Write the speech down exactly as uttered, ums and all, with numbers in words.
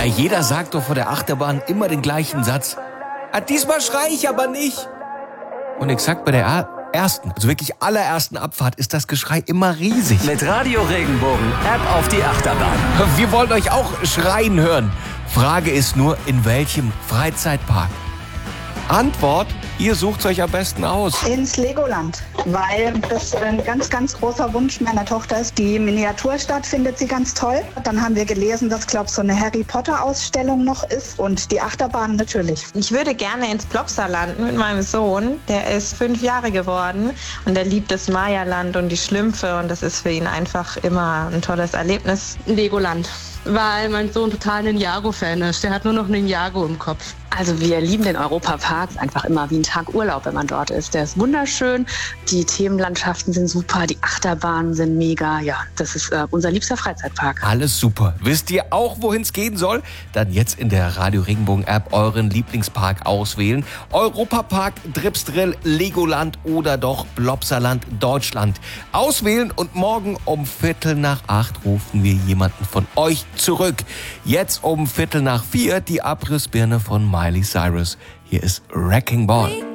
Jeder sagt doch vor der Achterbahn immer den gleichen Satz. Ah, diesmal schrei ich aber nicht. Und exakt bei der ersten, also wirklich allerersten Abfahrt ist das Geschrei immer riesig. Mit Radio Regenbogen, App auf die Achterbahn. Wir wollen euch auch schreien hören. Frage ist nur, in welchem Freizeitpark? Antwort, ihr sucht's euch am besten aus. Ins Legoland, weil das ein ganz, ganz großer Wunsch meiner Tochter ist. Die Miniaturstadt findet sie ganz toll. Dann haben wir gelesen, dass, glaube ich, so eine Harry Potter Ausstellung noch ist und die Achterbahn natürlich. Ich würde gerne ins Plopsaland mit meinem Sohn. Der ist fünf Jahre geworden und der liebt das Maya-Land und die Schlümpfe und das ist für ihn einfach immer ein tolles Erlebnis. Legoland, weil mein Sohn total ein Ninjago-Fan ist. Der hat nur noch Ninjago im Kopf. Also wir lieben den Europapark, einfach immer wie ein Tag Urlaub, wenn man dort ist. Der ist wunderschön, die Themenlandschaften sind super, die Achterbahnen sind mega. Ja, das ist äh, unser liebster Freizeitpark. Alles super. Wisst ihr auch, wohin es gehen soll? Dann jetzt in der Radio Regenbogen App euren Lieblingspark auswählen. Europapark, Dripsdrill, Legoland oder doch Plopsaland Deutschland. Auswählen und morgen um Viertel nach acht rufen wir jemanden von euch zurück. Jetzt um Viertel nach vier die Abrissbirne von Miley Cyrus. Hier ist Wrecking Ball.